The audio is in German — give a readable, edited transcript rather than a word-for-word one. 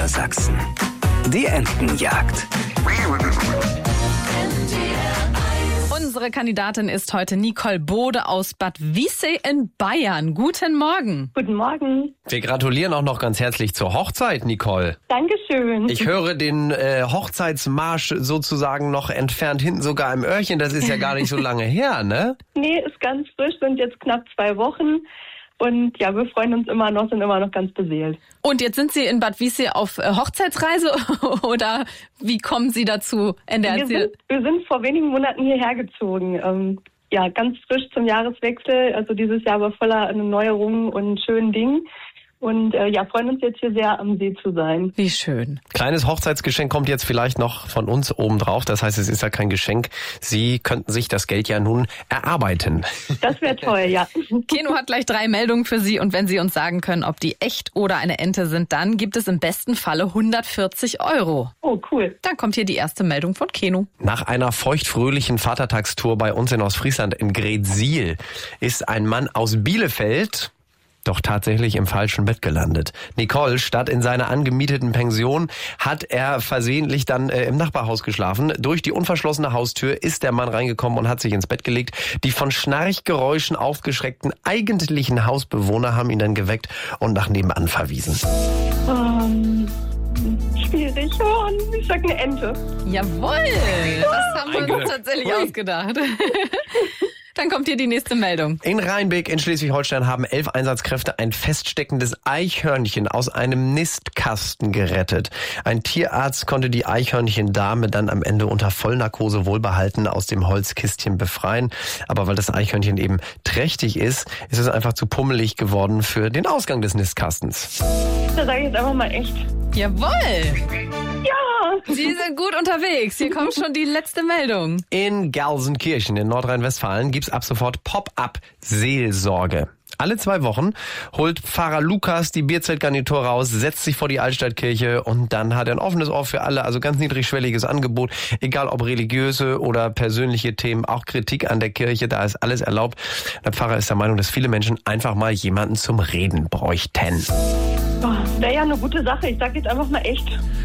Niedersachsen. Die Entenjagd. Unsere Kandidatin ist heute Nicole Bode aus Bad Wiessee in Bayern. Guten Morgen. Guten Morgen. Wir gratulieren auch noch ganz herzlich zur Hochzeit, Nicole. Dankeschön. Ich höre den Hochzeitsmarsch sozusagen noch entfernt hinten sogar im Öhrchen. Das ist ja gar nicht so lange her, ne? Nee, ist ganz frisch, sind jetzt knapp 2 Wochen. Und ja, wir freuen uns immer noch, sind immer noch ganz beseelt. Und jetzt sind Sie in Bad Wiessee auf Hochzeitsreise oder wie kommen Sie dazu? Wir sind vor wenigen Monaten hierher gezogen. Ja, ganz frisch zum Jahreswechsel. Also dieses Jahr war voller Neuerungen und schönen Dingen. Und ja, freuen uns jetzt hier sehr, am See zu sein. Wie schön. Kleines Hochzeitsgeschenk kommt jetzt vielleicht noch von uns obendrauf. Das heißt, es ist ja kein Geschenk. Sie könnten sich das Geld ja nun erarbeiten. Das wäre toll, ja. Keno hat gleich 3 Meldungen für Sie. Und wenn Sie uns sagen können, ob die echt oder eine Ente sind, dann gibt es im besten Falle 140 €. Oh, cool. Dann kommt hier die erste Meldung von Keno. Nach einer feuchtfröhlichen Vatertagstour bei uns in Ostfriesland in Greetsiel ist ein Mann aus Bielefeld doch tatsächlich im falschen Bett gelandet. Nicole, statt in seiner angemieteten Pension hat er versehentlich dann im Nachbarhaus geschlafen. Durch die unverschlossene Haustür ist der Mann reingekommen und hat sich ins Bett gelegt. Die von Schnarchgeräuschen aufgeschreckten eigentlichen Hausbewohner haben ihn dann geweckt und nach nebenan verwiesen. Schwierig. Und ich sag eine Ente. Jawohl, das haben wir uns tatsächlich ausgedacht. Dann kommt hier die nächste Meldung. In Rheinbeck in Schleswig-Holstein haben 11 Einsatzkräfte ein feststeckendes Eichhörnchen aus einem Nistkasten gerettet. Ein Tierarzt konnte die Eichhörnchendame dann am Ende unter Vollnarkose wohlbehalten aus dem Holzkistchen befreien. Aber weil das Eichhörnchen eben trächtig ist, ist es einfach zu pummelig geworden für den Ausgang des Nistkastens. Da sage ich jetzt einfach mal echt. Jawohl! Ja! Sie sind gut unterwegs. Hier kommt schon die letzte Meldung. In Gelsenkirchen in Nordrhein-Westfalen gibt's ab sofort Pop-up-Seelsorge. Alle 2 Wochen holt Pfarrer Lukas die Bierzeltgarnitur raus, setzt sich vor die Altstadtkirche und dann hat er ein offenes Ohr für alle, also ganz niedrigschwelliges Angebot, egal ob religiöse oder persönliche Themen, auch Kritik an der Kirche, da ist alles erlaubt. Der Pfarrer ist der Meinung, dass viele Menschen einfach mal jemanden zum Reden bräuchten. Wäre ja eine gute Sache. Ich sage jetzt einfach mal echt.